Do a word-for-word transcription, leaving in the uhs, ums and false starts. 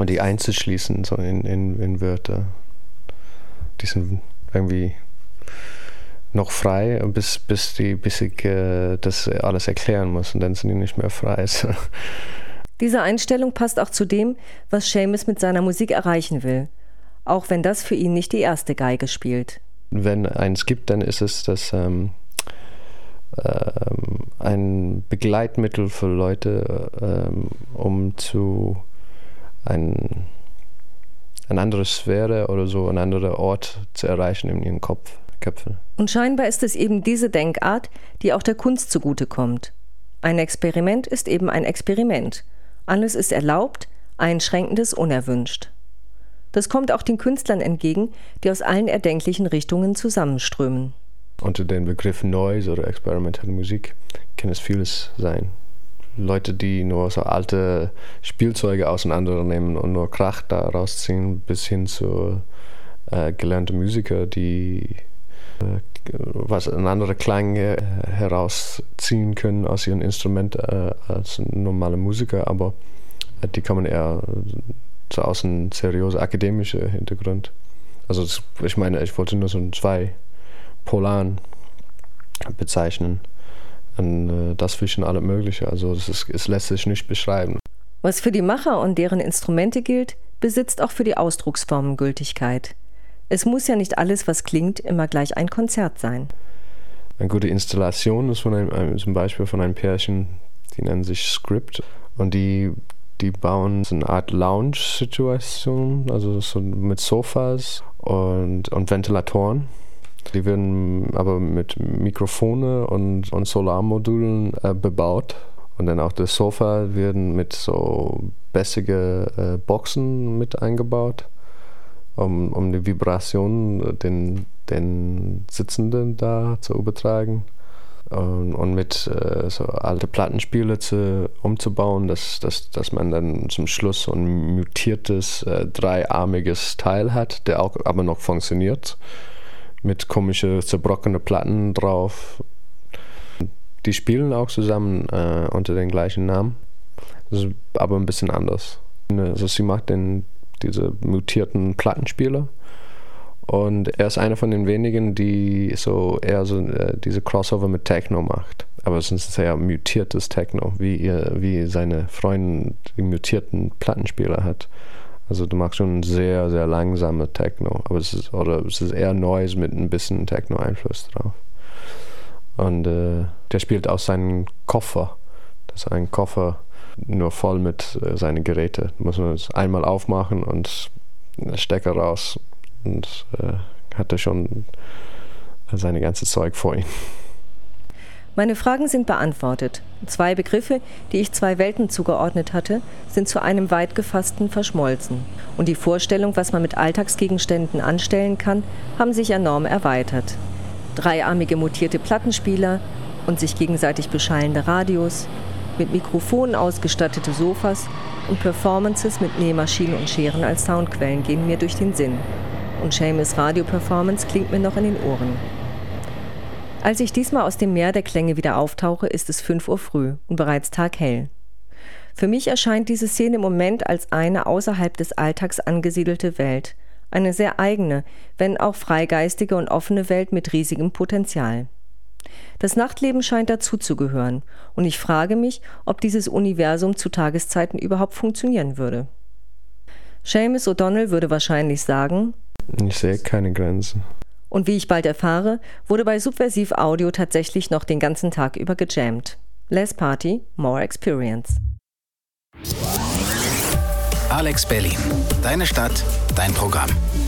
und die einzuschließen so in, in, in Wörter. Die sind irgendwie noch frei, bis, bis, die, bis ich äh, das alles erklären muss und dann sind die nicht mehr frei. Diese Einstellung passt auch zu dem, was Seamus mit seiner Musik erreichen will, auch wenn das für ihn nicht die erste Geige spielt. Wenn eins gibt, dann ist es das ähm, ähm, ein Begleitmittel für Leute, ähm, um zu ein, eine andere Sphäre oder so, einen anderen Ort zu erreichen in ihren Kopf, Köpfen. Und scheinbar ist es eben diese Denkart, die auch der Kunst zugutekommt. Ein Experiment ist eben ein Experiment. Alles ist erlaubt, Einschränkendes unerwünscht. Das kommt auch den Künstlern entgegen, die aus allen erdenklichen Richtungen zusammenströmen. Unter dem Begriff Noise oder experimentelle Musik kann es vieles sein. Leute, die nur so alte Spielzeuge auseinandernehmen und nur Krach daraus ziehen, bis hin zu äh, gelernten Musikern, die äh, was einen anderen Klang äh, herausziehen können aus ihrem Instrument äh, als normale Musiker, aber äh, die kommen eher so aus einem seriösen akademischen Hintergrund. Also das, ich meine, ich wollte nur so zwei Polaren bezeichnen. Und äh, das für schon alles Mögliche. Also es, ist, es lässt sich nicht beschreiben. Was für die Macher und deren Instrumente gilt, besitzt auch für die Ausdrucksformen Gültigkeit. Es muss ja nicht alles, was klingt, immer gleich ein Konzert sein. Eine gute Installation ist von einem, zum Beispiel von einem Pärchen, die nennen sich Script. Und die, die bauen so eine Art Lounge-Situation, also so mit Sofas und, und Ventilatoren. Die werden aber mit Mikrofone und, und Solarmodulen äh, bebaut. Und dann auch das Sofa werden mit so bässige äh, Boxen mit eingebaut, um, um die Vibrationen den, den Sitzenden da zu übertragen. Und, und mit äh, so alte Plattenspiele zu, umzubauen, dass, dass, dass man dann zum Schluss so ein mutiertes, äh, dreiarmiges Teil hat, der auch aber noch funktioniert. Mit komischen, zerbrochenen Platten drauf. Die spielen auch zusammen äh, unter den gleichen Namen, das ist aber ein bisschen anders. Also sie macht den, diese mutierten Plattenspieler und er ist einer von den wenigen, die so eher so äh, diese Crossover mit Techno macht. Aber es ist ein sehr mutiertes Techno, wie, ihr, wie seine Freundin die mutierten Plattenspieler hat. Also du machst schon sehr, sehr langsame Techno, aber es ist, oder es ist eher Noise mit ein bisschen Techno-Einfluss drauf. Und äh, der spielt aus seinem Koffer. Das ist ein Koffer nur voll mit äh, seinen Geräten. Da muss man es einmal aufmachen und einen Stecker raus und äh, hat er schon seine ganze Zeug vor ihm. Meine Fragen sind beantwortet. Zwei Begriffe, die ich zwei Welten zugeordnet hatte, sind zu einem weit gefassten verschmolzen. Und die Vorstellung, was man mit Alltagsgegenständen anstellen kann, haben sich enorm erweitert. Dreiarmige mutierte Plattenspieler und sich gegenseitig beschallende Radios, mit Mikrofonen ausgestattete Sofas und Performances mit Nähmaschinen und Scheren als Soundquellen gehen mir durch den Sinn. Und Seamus' Radio-Performance klingt mir noch in den Ohren. Als ich diesmal aus dem Meer der Klänge wieder auftauche, ist es fünf Uhr früh und bereits taghell. Für mich erscheint diese Szene im Moment als eine außerhalb des Alltags angesiedelte Welt. Eine sehr eigene, wenn auch freigeistige und offene Welt mit riesigem Potenzial. Das Nachtleben scheint dazuzugehören und ich frage mich, ob dieses Universum zu Tageszeiten überhaupt funktionieren würde. Seamus O'Donnell würde wahrscheinlich sagen: Ich sehe keine Grenzen. Und wie ich bald erfahre, wurde bei Subversiv Audio tatsächlich noch den ganzen Tag über gejammt. Less Party, more Experience. Alex Berlin. Deine Stadt, dein Programm.